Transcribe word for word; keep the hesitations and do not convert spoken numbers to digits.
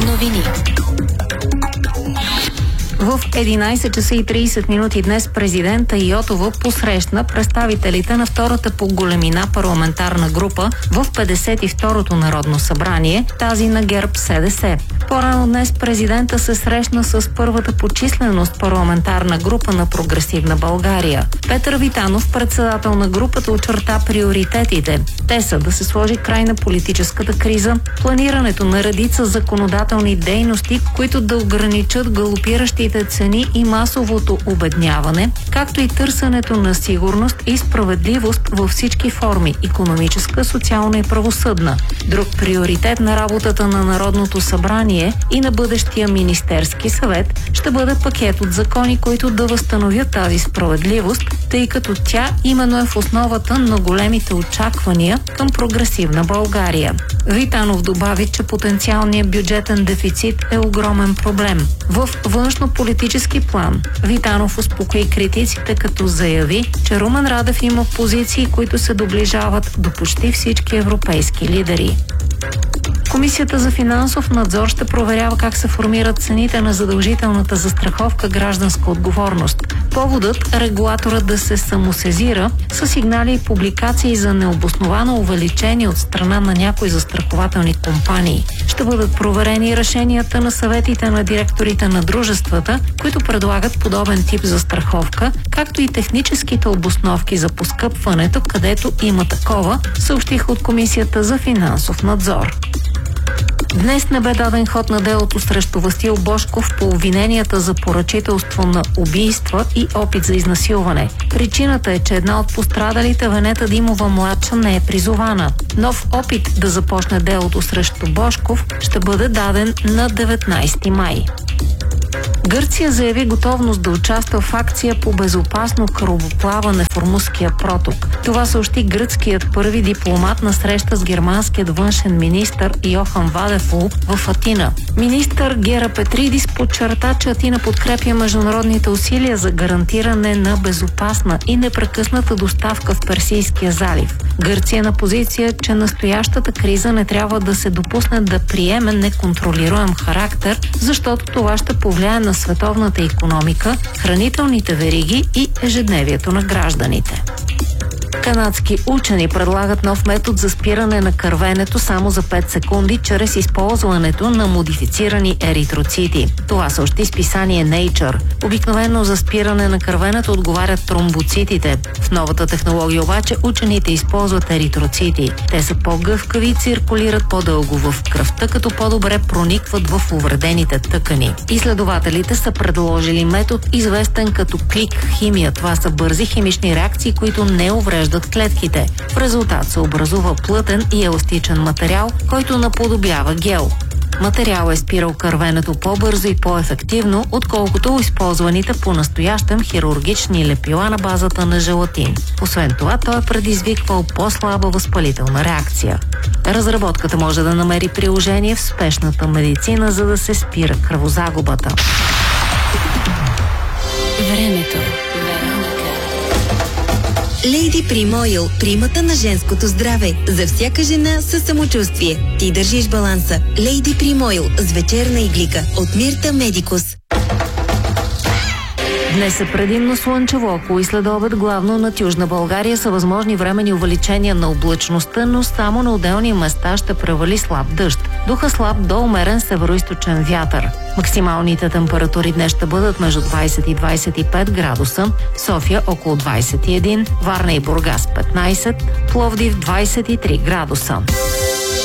Новини. В единайсет часа и трийсет минути днес президента Йотова посрещна представителите на втората по големина парламентарна група в петдесет и второто Народно събрание, тази на ГЕРБ-СДС. По-рано днес президента се срещна с първата по численост парламентарна група на Прогресивна България. Петър Витанов, председател на групата, очерта приоритетите. Те са да се сложи край на политическата криза, планирането на редица законодателни дейности, които да ограничат галопиращите цени и масовото обедняване, както и търсенето на сигурност и справедливост във всички форми – икономическа, социална и правосъдна. Друг приоритет на работата на Народното събрание и на бъдещия Министерски съвет ще бъде пакет от закони, които да възстановят тази справедливост, тъй като тя именно е в основата на големите очаквания към Прогресивна България. Витанов добави, че потенциалният бюджетен дефицит е огромен проблем. В външно-политически план Витанов успокои критиците, като заяви, че Румен Радев има позиции, които се доближават до почти всички европейски лидери. Комисията за финансов надзор ще проверява как се формират цените на задължителната застраховка гражданска отговорност. Поводът – регулаторът да се самосезира с сигнали и публикации за необосновано увеличение от страна на някои застрахователни компании. Ще бъдат проверени решенията на съветите на директорите на дружествата, които предлагат подобен тип застраховка, както и техническите обосновки за поскъпването, където има такова, съобщиха от Комисията за финансов надзор. Днес не бе даден ход на делото срещу Васил Божков по обвиненията за поръчителство на убийства и опит за изнасилване. Причината е, че една от пострадалите, Венета Димова младша, не е призована. Нов опит да започне делото срещу Божков ще бъде даден на деветнайсети май. Гърция заяви готовност да участва в акция по безопасно корабоплаване в Ормузския проток. Това съобщи гръцкият първи дипломат на среща с германският външен министър Йохан Вадефул в Атина. Министър Гера Петридис подчерта, че Атина подкрепя международните усилия за гарантиране на безопасна и непрекъсната доставка в Персийския залив. Гърция е на позиция, че настоящата криза не трябва да се допусне да приеме неконтролируем характер, защото това ще повлияе на световната икономика, хранителните вериги и ежедневието на гражданите. Канадски учени предлагат нов метод за спиране на кървенето само за пет секунди чрез използването на модифицирани еритроцити. Това съобщи списание Nature. Обикновено за спиране на кървенето отговарят тромбоцитите. В новата технология обаче учените използват еритроцити. Те са по-гъвкави и циркулират по-дълго в кръвта, като по-добре проникват в увредените тъкани. Изследователите са предложили метод, известен като клик химия. Това са бързи химични реакции, които не увреждат клетките. В резултат се образува плътен и еластичен материал, който наподобява гел. Материал е спирал кървенето по-бързо и по-ефективно, отколкото използваните по-настоящем хирургични лепила на базата на желатин. Освен това, той е предизвиквал по-слаба възпалителна реакция. Разработката може да намери приложение в спешната медицина, за да се спира кръвозагубата. Времето. Лейди Прим Ойл, примата на женското здраве. За всяка жена със самочувствие. Ти държиш баланса. Лейди Прим Ойл с вечерна иглика от Мирта Медикус. Днес е предимно слънчево, около и следобед главно над Южна България са възможни временни увеличения на облачността, но само на отделни места ще превали слаб дъжд. Духа слаб до умерен североизточен вятър. Максималните температури днес ще бъдат между двайсет и двайсет и пет градуса, София около двайсет и един, Варна и Бургас петнайсет, Пловдив двайсет и три градуса.